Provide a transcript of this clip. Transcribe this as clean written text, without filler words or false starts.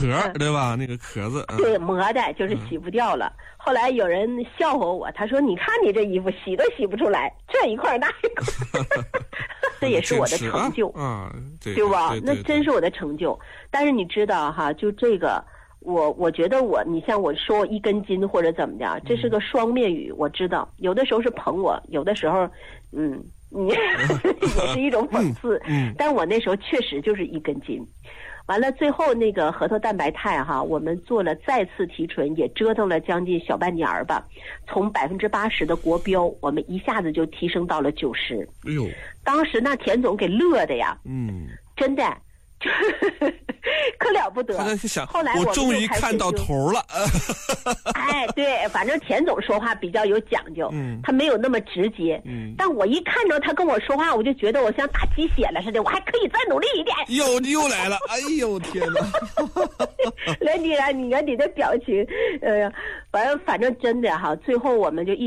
对吧？那个壳子， 对，磨的就是洗不掉了。后来有人笑话我，他说：“你看你这衣服洗都洗不出来，这一块那一块。”这也是我的成就对吧？那真是我的成就。但是你知道哈，就这个，我觉得你像我说一根筋或者怎么的，这是个双面语。我知道，有的时候是捧我，有的时候，你也是一种讽刺。但我那时候确实就是一根筋。完了，最后那个核桃蛋白肽哈，我们做了再次提纯，也折腾了将近小半年吧，从80%的国标，我们一下子就提升到了90%。 哎呦， 当时那田总给乐的呀，真的，可了不得。 他在想， 后来我终于看到头了。 哎，对，反正田总说话比较有讲究，他没有那么直接。但我一看着他跟我说话，我就觉得我像打鸡血了似的，我还可以再努力一点。 又来了，哎呦天哪！ 你看你的表情，反正真的哈，最后我们就